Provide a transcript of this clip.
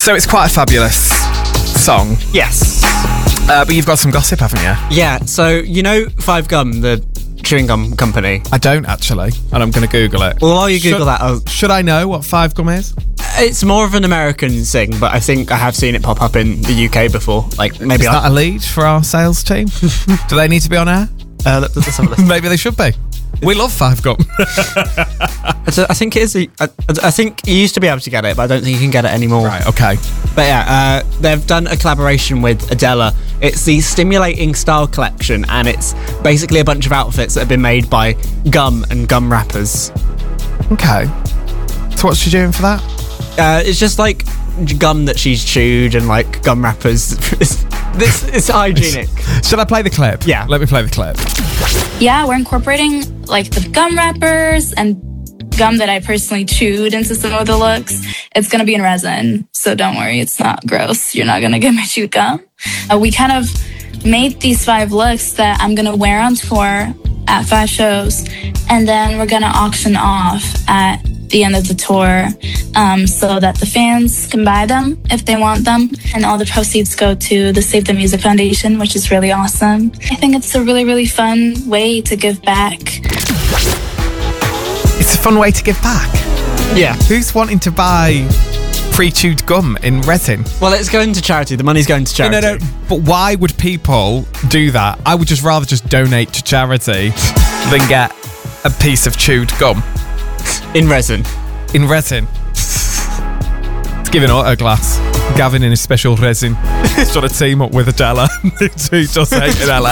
So it's quite a fabulous song. Yes. But you've got some gossip, haven't you? Yeah, so you know Five Gum, the chewing gum company? I don't actually, and I'm going to Google it. Well, while you Google that, should I know what Five Gum is? it's more of an American thing, but I think I have seen it pop up in the UK before. Like maybe Is that a lead for our sales team? Do they need to be on air? let's have a listen. Maybe they should be. We love Five Gum. I think it is. I think you used to be able to get it, but I don't think you can get it anymore. Right, okay. But yeah, they've done a collaboration with Adela. It's the Stimulating Style Collection, and it's basically a bunch of outfits that have been made by gum and gum wrappers. Okay. So what's she doing for that? It's just like gum that she's chewed and like gum wrappers. It's hygienic. Should I play the clip? Yeah. Let me play the clip. Yeah, we're incorporating like the gum wrappers and gum that I personally chewed into some of the looks. It's going to be in resin, so don't worry, it's not gross. You're not going to get my chewed gum. We kind of made these 5 looks that I'm going to wear on tour at 5 shows, and then we're going to auction off at the end of the tour so that the fans can buy them if they want them, and all the proceeds go to the Save the Music Foundation, which is really awesome. I think it's a really, really fun way to give back. It's a fun way to give back. Yeah. Who's wanting to buy pre-chewed gum in resin? Well, it's going to charity. The money's going to charity. No. But why would people do that? I would just rather just donate to charity than get a piece of chewed gum. In resin. In resin. It's giving Autoglass. Gavin in his special resin. He's trying to team up with Adela. Who does hate Adela.